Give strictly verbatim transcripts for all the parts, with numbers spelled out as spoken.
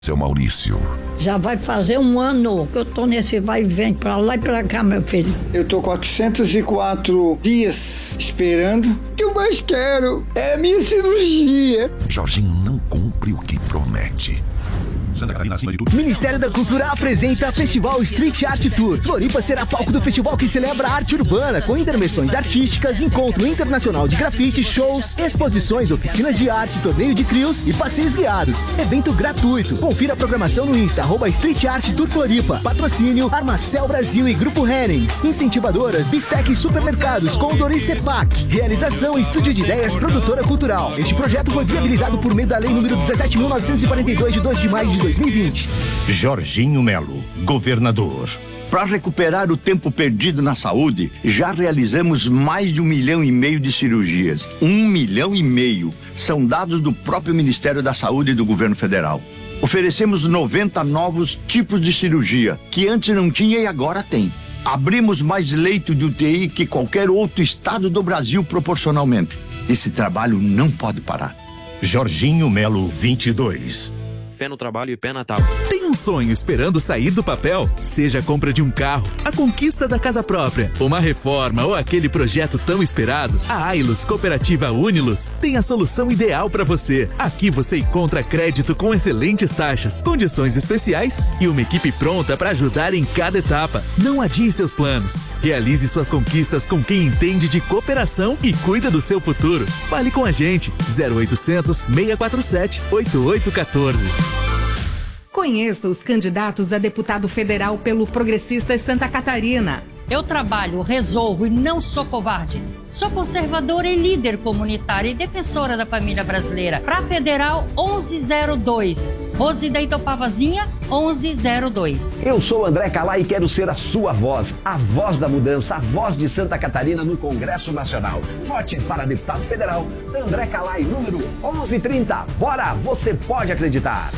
Seu Maurício. Já vai fazer um ano que eu tô nesse vai e vem pra lá e pra cá, meu filho. Eu tô quatrocentos e quatro dias esperando. O que eu mais quero é a minha cirurgia. Jorginho não cumpre o que promete. Santa Catarina, acima de tudo. Ministério da Cultura apresenta Festival Street Art Tour. Floripa será palco do festival que celebra a arte urbana, com intervenções artísticas, encontro internacional de grafite, shows, exposições, oficinas de arte, torneio de crios e passeios guiados. Evento gratuito. Confira a programação no Insta, arroba Street Art Tour Floripa. Patrocínio Armacel Brasil e Grupo Hennings. Incentivadoras Bistec Supermercados, Condor e Cepac. Realização Estúdio de Ideias Produtora Cultural. Este projeto foi viabilizado por meio da Lei número dezessete mil novecentos e quarenta e dois, de dois de maio de dois mil e vinte. Jorginho Melo, governador. Para recuperar o tempo perdido na saúde, já realizamos mais de um milhão e meio de cirurgias. Um milhão e meio são dados do próprio Ministério da Saúde e do Governo Federal. Oferecemos noventa novos tipos de cirurgia, que antes não tinha e agora tem. Abrimos mais leito de U T I que qualquer outro estado do Brasil proporcionalmente. Esse trabalho não pode parar. Jorginho Melo, vinte e dois. Fé no trabalho e pé na tábua. Tem um sonho esperando sair do papel? Seja a compra de um carro, a conquista da casa própria, uma reforma ou aquele projeto tão esperado, a Ailos Cooperativa Unilos tem a solução ideal para você. Aqui você encontra crédito com excelentes taxas, condições especiais e uma equipe pronta para ajudar em cada etapa. Não adie seus planos. Realize suas conquistas com quem entende de cooperação e cuida do seu futuro. Fale com a gente. zero oitocentos, seis quatro sete, oito oito um quatro. Conheça os candidatos a deputado federal pelo Progressistas Santa Catarina. Eu trabalho, resolvo e não sou covarde. Sou conservadora e líder comunitária e defensora da família brasileira. Para Federal, onze zero dois. Rose da Itopavazinha, onze zero dois. Eu sou André Calai e quero ser a sua voz, a voz da mudança, a voz de Santa Catarina no Congresso Nacional. Vote para deputado federal, André Calai, número onze trinta. Bora, você pode acreditar.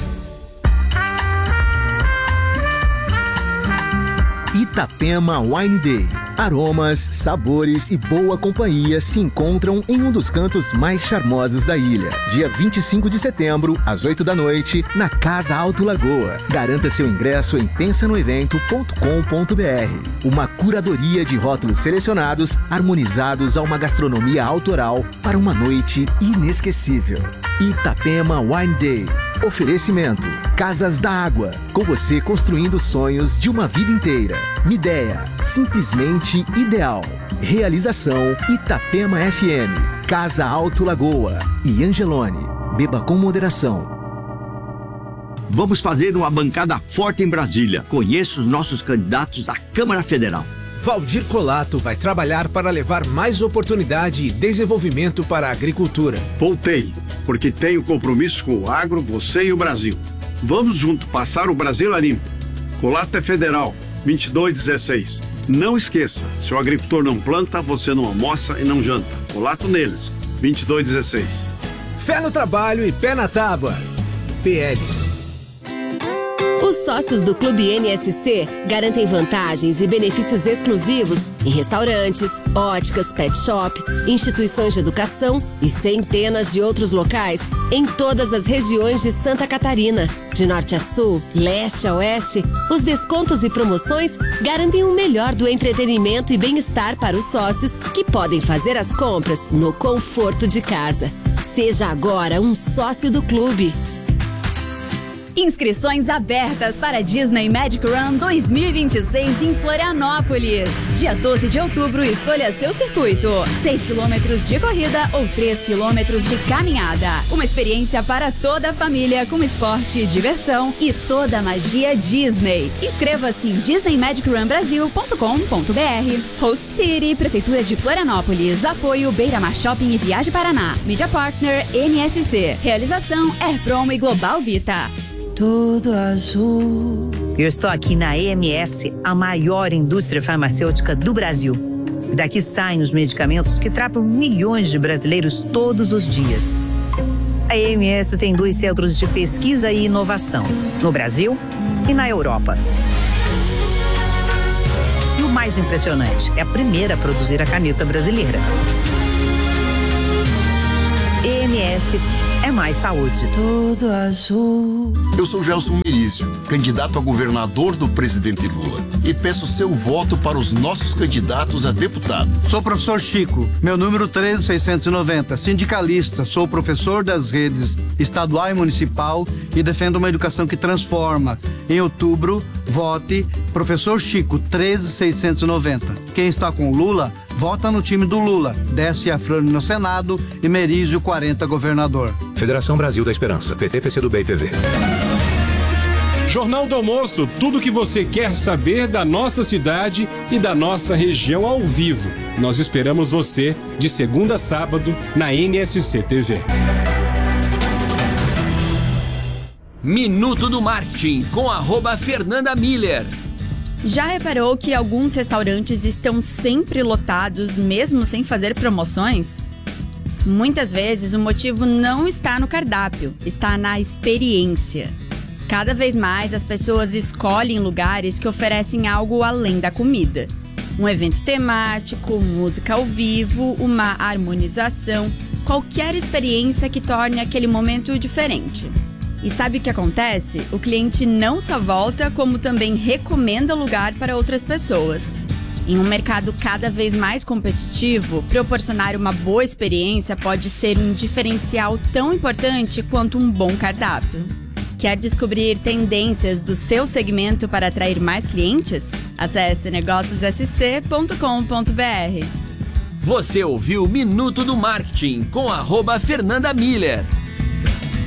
Itapema Wine Day. Aromas, sabores e boa companhia se encontram em um dos cantos mais charmosos da ilha. Dia vinte e cinco de setembro, às oito da noite, na Casa Alto Lagoa. Garanta seu ingresso em pensa no evento ponto com ponto b r. Uma curadoria de rótulos selecionados, harmonizados a uma gastronomia autoral para uma noite inesquecível. Itapema Wine Day. Oferecimento: Casas da Água, com você construindo sonhos de uma vida inteira. Mideia, simplesmente ideal. Realização: Itapema F M, Casa Alto Lagoa e Angelone. Beba com moderação. Vamos fazer uma bancada forte em Brasília. Conheça os nossos candidatos à Câmara Federal. Valdir Colato vai trabalhar para levar mais oportunidade e desenvolvimento para a agricultura. Voltei, porque tenho compromisso com o agro, você e o Brasil. Vamos junto passar o Brasil a limpo. Colato é federal, vinte e dois dezesseis. Não esqueça, se o agricultor não planta, você não almoça e não janta. Colato neles, vinte e dois dezesseis. Fé no trabalho e pé na tábua. P L. Os sócios do Clube N S C garantem vantagens e benefícios exclusivos em restaurantes, óticas, pet shop, instituições de educação e centenas de outros locais em todas as regiões de Santa Catarina. De norte a sul, leste a oeste, os descontos e promoções garantem o melhor do entretenimento e bem-estar para os sócios que podem fazer as compras no conforto de casa. Seja agora um sócio do clube. Inscrições abertas para Disney Magic Run dois mil e vinte e seis em Florianópolis. Dia doze de outubro, escolha seu circuito. seis quilômetros de corrida ou três quilômetros de caminhada. Uma experiência para toda a família com esporte, diversão e toda a magia Disney. Inscreva-se em disney magic run brasil ponto com ponto b r. Host City, Prefeitura de Florianópolis. Apoio Beira-Mar Shopping e Viagem Paraná. Media Partner N S C. Realização Airprom e Global Vita. Tudo azul. Eu estou aqui na E M S, a maior indústria farmacêutica do Brasil. Daqui saem os medicamentos que tratam milhões de brasileiros todos os dias. A E M S tem dois centros de pesquisa e inovação, no Brasil e na Europa. E o mais impressionante, é a primeira a produzir a caneta brasileira. E M S é mais saúde. Tudo azul. Eu sou Gelson Merizio, candidato a governador do presidente Lula, e peço seu voto para os nossos candidatos a deputado. Sou o professor Chico, meu número treze mil seiscentos e noventa, sindicalista, sou professor das redes estadual e municipal e defendo uma educação que transforma. Em outubro, vote professor Chico, treze mil seiscentos e noventa. Quem está com Lula, vota no time do Lula. Desce a Frane no Senado e Merizio quarenta governador. Federação Brasil da Esperança, P T, P C do B e P V. Jornal do Almoço, tudo o que você quer saber da nossa cidade e da nossa região ao vivo. Nós esperamos você de segunda a sábado na N S C T V. Minuto do Marketing com arroba Fernanda Miller. Já reparou que alguns restaurantes estão sempre lotados, mesmo sem fazer promoções? Muitas vezes o motivo não está no cardápio, está na experiência. Cada vez mais as pessoas escolhem lugares que oferecem algo além da comida. Um evento temático, música ao vivo, uma harmonização, qualquer experiência que torne aquele momento diferente. E sabe o que acontece? O cliente não só volta, como também recomenda o lugar para outras pessoas. Em um mercado cada vez mais competitivo, proporcionar uma boa experiência pode ser um diferencial tão importante quanto um bom cardápio. Quer descobrir tendências do seu segmento para atrair mais clientes? Acesse negócios s c ponto com ponto b r. Você ouviu Minuto do Marketing com arroba Fernanda Miller.